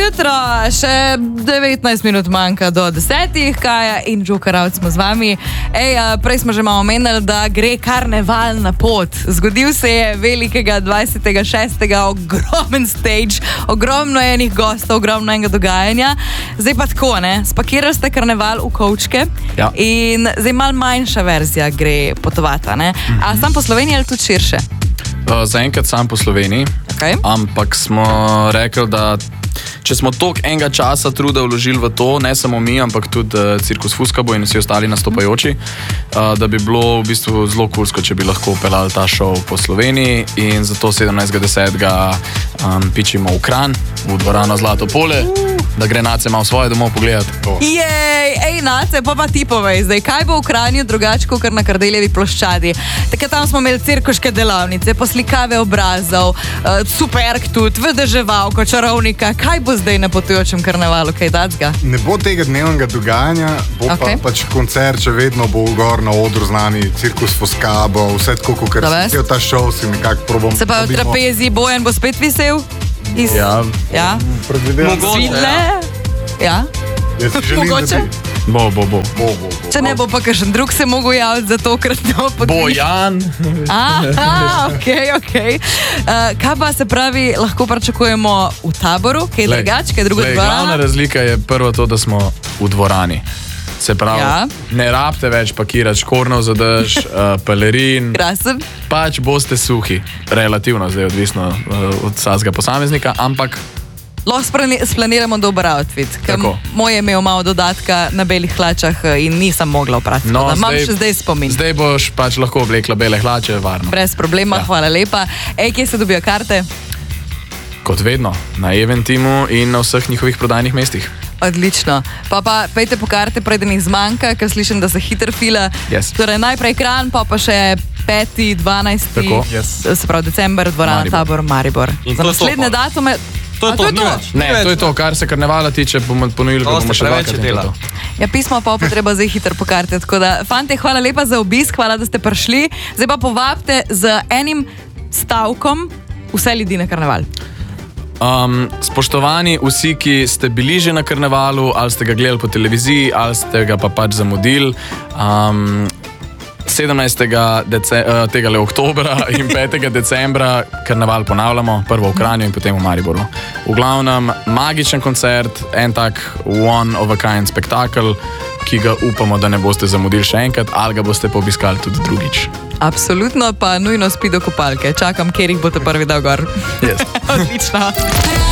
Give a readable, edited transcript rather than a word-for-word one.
jutro, še 19 minut manjka do 10. Kaja in Joker Out smo z vami. Prej smo že malo omenili, da gre karneval na pot. Zgodil se je velikega 26. ogromen stage, ogromno enih gostov, ogromno enega dogajanja. Zdaj pa tako, ne? Spakirali ste karneval v kovčke in zdaj malo manjša verzija gre potovati, ne? A sam po Sloveniji ali tudi širše? Zaenkrat sam po Sloveniji, ampak smo rekli, da če smo toliko enega časa truda vložili v to, ne samo mi, ampak tudi Cirkus Fuskabo in vsi ostali nastopajoči, da bi bilo v bistvu zelo kulsko, če bi lahko peljali ta šov po Sloveniji in zato 17.10. Pičimo v Kranj, v dvorano Zlato polje, da gre Nace malo svoje domov pogledati. Ej, Nace, pa ti povej zdaj, kaj bo v Kranju drugače kot na Kardeljevi ploščadi? Takrat tam smo imeli cirkuške delavnice, poslikave obrazov, superk tudi, vedeževalko, čarovnika. Kaj bo zdaj na potujočem karnevalu, kaj dacga? Ne bo tega dnevnega dogajanja, bo pač koncert, če vedno bo gor na odru z nami, Cirkus Fuskabo, vse tako, ker si htel ta šov, si nekako probam. Se pa v trapezi Bojan bo spet visel? Ja. Mogoče. Ja? Mogoče? Bo. Če ne bo pa kakšen drug se mogel javiti za to kratno podvig. Bojan. Okej. Kaj pa se pravi, lahko pričakujemo v Taboru? Kaj je drugače, kaj je druga dvorana? Glavna razlika je prvo to, da smo v dvorani. Se pravi, ne rabite več pakirati škornov za dež, pelerin. Krasen. Pač boste suhi. Relativno, zdaj odvisno od vsakega posameznika, ampak lahko splaniramo dober outfit, ker moj je imel malo dodatka na belih hlačah in nisem mogla oprati. No, imam še zdaj spomin. Zdaj boš pač lahko oblekla bele hlače, varno. Brez problema, hvala lepa. Kje se dobijo karte? Kot vedno, na Eventimu in na vseh njihovih prodajnih mestih. Odlično. Pa pejte po karte, preden jih zmanjka, ker slišim, da se hitro fila. Torej najprej Kranj, pa še 5., 12. Se pravi december, dvorana Tabor, Maribor. Za naslednje datume... To je to. Ne, to je to, kar se karnevala tiče, bomo ponujili, da bomo še dvakrat dela. Ja, pismo pa potreba zdaj hitro po karte. Tako da, fante, hvala lepa za obisk, hvala, da ste prišli. Zdaj pa povabite z enim stavkom vse ljudi na karneval. Spoštovani vsi, ki ste bili že na karnevalu, ali ste ga gledali po televiziji, ali ste ga pa pač zamudili, 17. oktobra in 5. decembra karneval ponavljamo, prvo v Kranju in potem v Mariboru. V glavnem magičen koncert, en tak one of a kind spektakel, ki ga upamo, da ne boste zamudili še enkrat, ali ga boste pa obiskali tudi drugič. Absolutno, pa nujno spi do kopalke. Čakam, kjer jih boste prvi dal gor. Yes. Odlično.